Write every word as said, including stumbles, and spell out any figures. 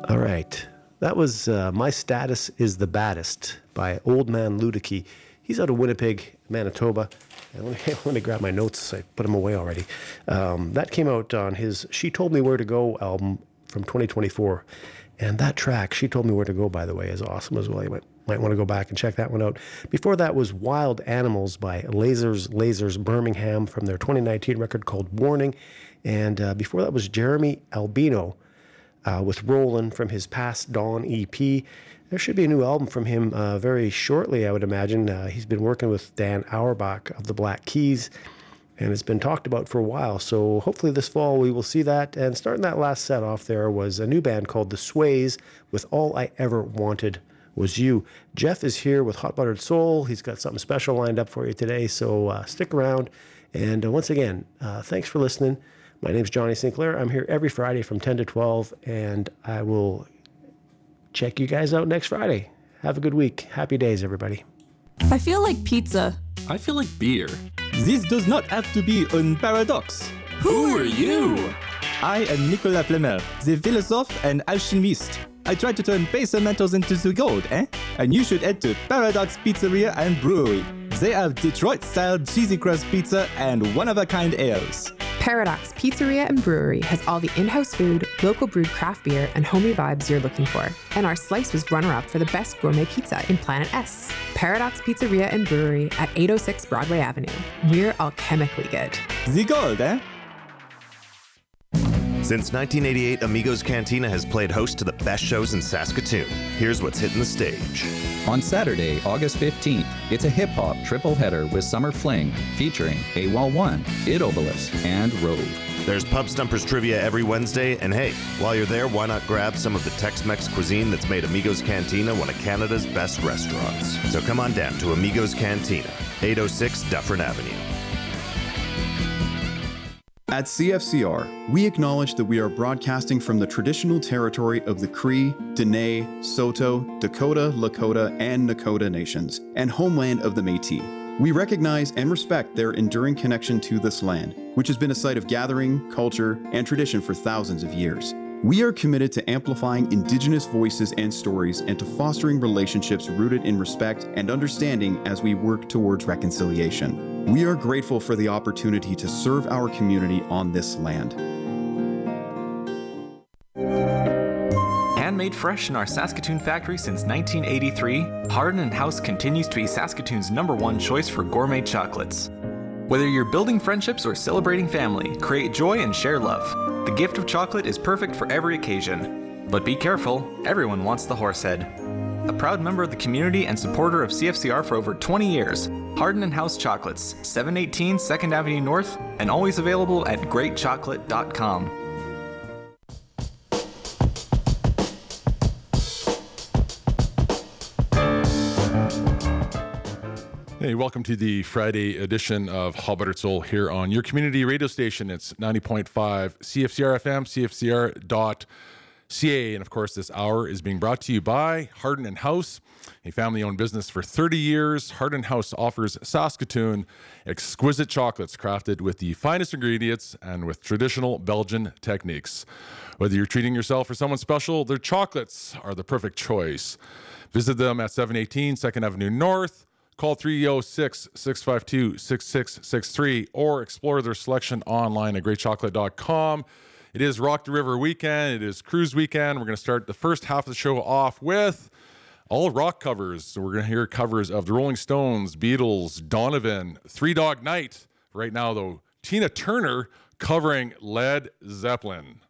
All right. That was uh, My Status is the Baddest by Old Man Ludicky. He's out of Winnipeg, Manitoba. And let, me, let me grab my notes. I put them away already. Um, that came out on his She Told Me Where to Go album from twenty twenty-four. And that track, She Told Me Where to Go, by the way, is awesome as well. You might, might want to go back and check that one out. Before that was Wild Animals by Lasers Lasers Birmingham from their twenty nineteen record called Warning. And uh, before that was Jeremy Albino uh, with Rollin' from his Past Dawn E P. There should be a new album from him uh, very shortly, I would imagine. Uh, he's been working with Dan Auerbach of the Black Keys, and it's been talked about for a while. So hopefully this fall we will see that. And starting that last set off there was a new band called The Sways with All I Ever Wanted Was You. Jeff is here with Hot Buttered Soul. He's got something special lined up for you today, so uh, stick around. And uh, once again, uh, thanks for listening. My name's Johnny Sinclair. I'm here every Friday from ten to twelve, and I will check you guys out next Friday. Have a good week. Happy days, everybody. I feel like pizza. I feel like beer. This does not have to be un paradox. Who are you? I am Nicolas Flamel, the philosophe and alchemist. I try to turn base metals into the gold, eh? And you should head to Paradox Pizzeria and Brewery. They have Detroit-style cheesy crust pizza and one-of-a-kind ales. Paradox Pizzeria and Brewery has all the in-house food, local brewed craft beer, and homey vibes you're looking for. And our slice was runner-up for the best gourmet pizza in Planet S. Paradox Pizzeria and Brewery at eight oh six Broadway Avenue. We're alchemically good. The gold, eh? Since nineteen eighty-eight, Amigos Cantina has played host to the best shows in Saskatoon. Here's what's hitting the stage. On Saturday, August fifteenth, it's a hip-hop triple header with Summer Fling featuring A W O L one, Idobolus, and Rove. There's Pub Stumpers trivia every Wednesday, and hey, while you're there, why not grab some of the Tex-Mex cuisine that's made Amigos Cantina one of Canada's best restaurants. So come on down to Amigos Cantina, eight oh six Dufferin Avenue. At C F C R, we acknowledge that we are broadcasting from the traditional territory of the Cree, Dene, Saulteaux, Dakota, Lakota, and Nakota nations, and homeland of the Métis. We recognize and respect their enduring connection to this land, which has been a site of gathering, culture, and tradition for thousands of years. We are committed to amplifying Indigenous voices and stories and to fostering relationships rooted in respect and understanding as we work towards reconciliation. We are grateful for the opportunity to serve our community on this land. Handmade fresh in our Saskatoon factory since nineteen eighty-three, Hardin and House continues to be Saskatoon's number one choice for gourmet chocolates. Whether you're building friendships or celebrating family, create joy and share love. The gift of chocolate is perfect for every occasion. But be careful, everyone wants the horsehead. A proud member of the community and supporter of C F C R for over twenty years, Hardin and House Chocolates, seven eighteen second Avenue North, and always available at great chocolate dot com. Hey, welcome to the Friday edition of Hot Buttered Soul here on your community radio station. It's ninety point five C F C R F M, C F C R dot C A. And of course, this hour is being brought to you by Hardin and House, a family-owned business for thirty years. Hardin House offers Saskatoon exquisite chocolates crafted with the finest ingredients and with traditional Belgian techniques. Whether you're treating yourself or someone special, their chocolates are the perfect choice. Visit them at seven eighteen second Avenue North. Call three oh six, six five two, six six six three or explore their selection online at great chocolate dot com. It is Rock the River weekend. It is cruise weekend. We're going to start the first half of the show off with all rock covers. So we're going to hear covers of the Rolling Stones, Beatles, Donovan, Three Dog Night. Right now, though, Tina Turner covering Led Zeppelin.